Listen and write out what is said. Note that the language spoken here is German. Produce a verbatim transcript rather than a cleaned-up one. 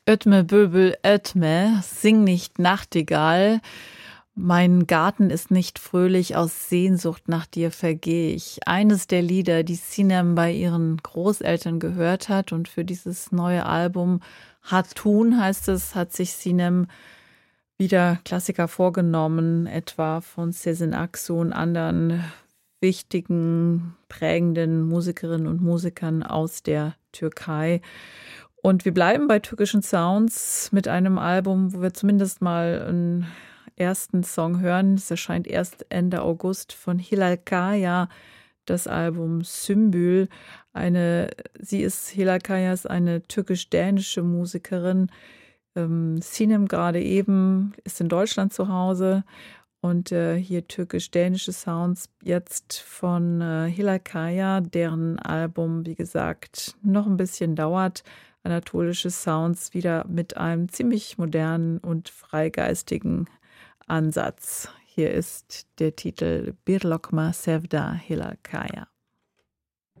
Ötme Böbel Ötme, sing nicht Nachtigall. Mein Garten ist nicht fröhlich, aus Sehnsucht nach dir vergeh ich. Eines der Lieder, die Sinem bei ihren Großeltern gehört hat und für dieses neue Album Hatun heißt es, hat sich Sinem wieder Klassiker vorgenommen, etwa von Sezen Aksu und anderen wichtigen, prägenden Musikerinnen und Musikern aus der Türkei. Und wir bleiben bei türkischen Sounds mit einem Album, wo wir zumindest mal einen ersten Song hören. Es erscheint erst Ende August von Hilal Kaya, das Album Sümbül. Eine, sie ist, Hilal Kaya ist eine türkisch-dänische Musikerin. Ähm, Sinem gerade eben ist in Deutschland zu Hause. Und äh, hier türkisch-dänische Sounds jetzt von äh, Hilal Kaya, deren Album, wie gesagt, noch ein bisschen dauert. Anatolische Sounds wieder mit einem ziemlich modernen und freigeistigen Ansatz. Hier ist der Titel Bir Lokma Sevda Hilal Kaya.